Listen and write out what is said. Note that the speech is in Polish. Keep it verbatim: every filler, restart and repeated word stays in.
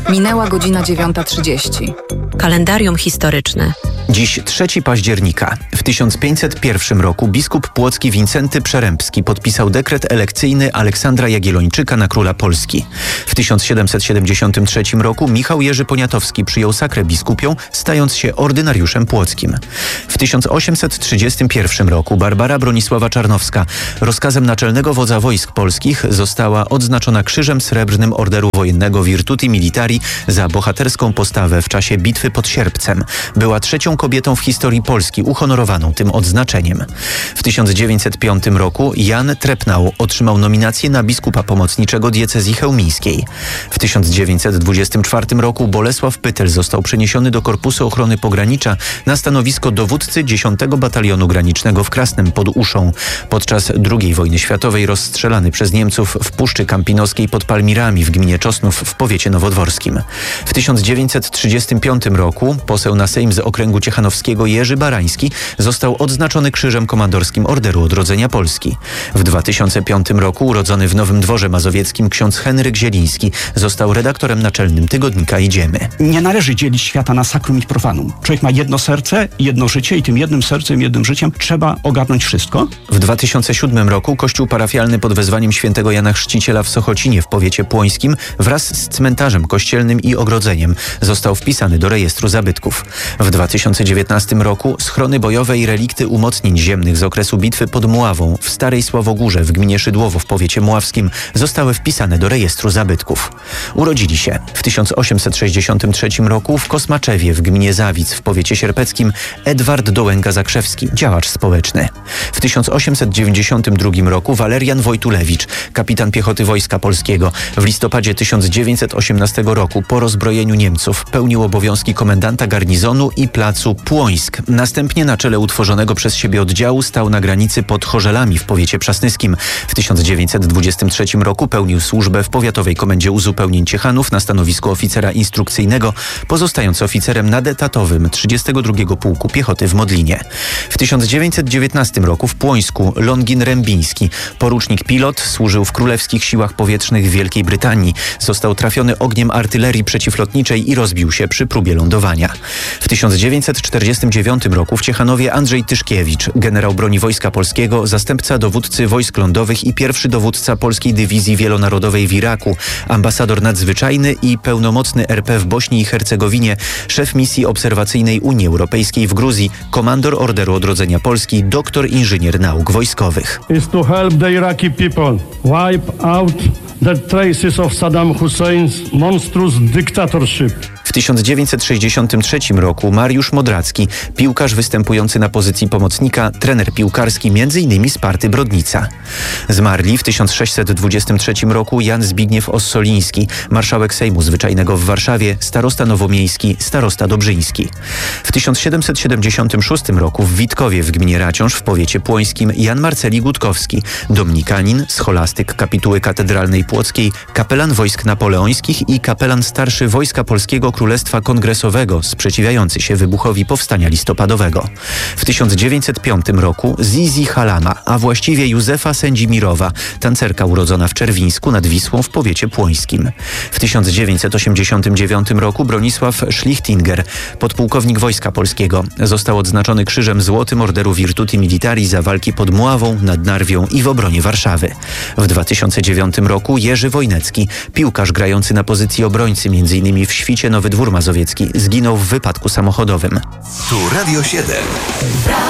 Minęła godzina dziewiąta trzydzieści. Kalendarium historyczne. Dziś trzeciego października. W tysiąc pięćset pierwszym roku biskup płocki Wincenty Przerębski podpisał dekret elekcyjny Aleksandra Jagiellończyka na króla Polski. W tysiąc siedemset siedemdziesiątym trzecim roku Michał Jerzy Poniatowski przyjął sakrę biskupią, stając się ordynariuszem płockim. W tysiąc osiemset trzydziestym pierwszym roku Barbara Bronisława Czarnowska rozkazem naczelnego wodza wojsk polskich została odznaczona Krzyżem Srebrnym Orderu Wojennego Virtuti Militari za bohaterską postawę w czasie bitwy pod Sierpcem. Była trzecią kobietą w historii Polski uhonorowaną tym odznaczeniem. W tysiąc dziewięćset piątym roku Jan Trepnał otrzymał nominację na biskupa pomocniczego diecezji chełmińskiej. W tysiąc dziewięćset dwudziestym czwartym roku Bolesław Pytel został przeniesiony do Korpusu Ochrony Pogranicza na stanowisko dowódcy dziesiątego Batalionu Granicznego w Krasnem pod Uszą. Podczas drugiej wojny światowej rozstrzelany przez Niemców w Puszczy Kampinoskiej pod Palmirami w gminie Czosnów w powiecie nowodworskim. W tysiąc dziewięćset trzydziestym piątym roku poseł na Sejm z okręgu ciechanowskiego Jerzy Barański został odznaczony Krzyżem Komandorskim Orderu Odrodzenia Polski. W dwa tysiące piątym roku urodzony w Nowym Dworze Mazowieckim ksiądz Henryk Zieliński został redaktorem naczelnym tygodnika Idziemy. Nie należy dzielić świata na sakrum i profanum. Człowiek ma jedno serce, jedno życie i tym jednym sercem, jednym życiem trzeba ogarnąć wszystko. W dwa tysiące siódmym roku kościół parafialny pod wezwaniem świętego Jana Chrzciciela w Sochocinie w powiecie płońskim wraz z cmentarzem kościelnym i ogrodzeniem został wpisany do rejestru zabytków. W dwa tysiące dziewiętnastym roku schrony bojowe i relikty umocnień ziemnych z okresu bitwy pod Muławą w Starej Sławogórze w gminie Szydłowo w powiecie mławskim zostały wpisane do rejestru zabytków. Urodzili się w tysiąc osiemset sześćdziesiątym trzecim roku w Kosmaczewie w gminie Zawic w powiecie sierpeckim Edward Dołęga-Zakrzewski, działacz społeczny. W tysiąc osiemset dziewięćdziesiątym drugim roku Walerian Wojtulewicz, kapitan piechoty Wojska Polskiego. W listopadzie tysiąc dziewięćset osiemnastego roku po rozbrojeniu Niemców pełnił obowiązki komendanta garnizonu i placu Płońsk. Następnie na czele utworzonego przez siebie oddziału stał na granicy pod Chorzelami w powiecie przasnyskim. W tysiąc dziewięćset dwudziestym trzecim roku pełnił służbę w Powiatowej Komendzie Uzupełnień Ciechanów na stanowisku oficera instrukcyjnego, pozostając oficerem nadetatowym trzydziestego drugiego Pułku Piechoty w Modlinie. W tysiąc dziewięćset dziewiętnastym roku w Płońsku Longin Rębiński, porucznik pilot, służył w Królewskich Siłach Powietrznych w Wielkiej Brytanii. Został trafiony ogniem artylerii przeciwlotniczej i rozbił się przy próbie lądowania. W tysiąc dziewięćset czterdziestym dziewiątym roku w Ciechanowie Andrzej Tyszkiewicz, generał broni Wojska Polskiego, zastępca dowódcy wojsk lądowych i pierwszy dowódca Polskiej Dywizji Wielonarodowej w Iraku, ambasador nadzwyczajny i pełnomocny R P w Bośni i Hercegowinie, szef misji obserwacyjnej Unii Europejskiej w Gruzji, komandor Orderu Odrodzenia Polski, doktor inżynier nauk wojskowych. Is to help the Iraqi people wipe out the traces of Saddam Hussein's monstrous dictatorship. W tysiąc dziewięćset sześćdziesiątym trzecim roku Mariusz Modracki, piłkarz występujący na pozycji pomocnika, trener piłkarski między innymi Sparty Brodnica. Zmarli w tysiąc sześćset dwudziestym trzecim roku Jan Zbigniew Ossoliński, marszałek Sejmu Zwyczajnego w Warszawie, starosta nowomiejski, starosta dobrzyński. W tysiąc siedemset siedemdziesiątym szóstym roku w Witkowie w gminie Raciąż w powiecie płońskim Jan Marceli Gutkowski, dominikanin, scholastyk kapituły katedralnej płockiej, kapelan wojsk napoleońskich i kapelan starszy Wojska Polskiego Królestwa Kongresowego sprzeciwiający się wybuchowi Powstania Listopadowego. W tysiąc dziewięćset piątym roku Zizi Halama, a właściwie Józefa Sędzimirowa, tancerka urodzona w Czerwińsku nad Wisłą w powiecie płońskim. W tysiąc dziewięćset osiemdziesiątym dziewiątym roku Bronisław Schlichtinger, podpułkownik Wojska Polskiego, został odznaczony Krzyżem Złotym Orderu Virtuti Militari za walki pod Muławą, nad Narwią i w obronie Warszawy. W dwa tysiące dziewiątym roku Jerzy Wojnecki, piłkarz grający na pozycji obrońcy między innymi w Świcie Nowy Dwór Mazowiecki, zginął w wypadku samochodowym. Tu Radio siedem.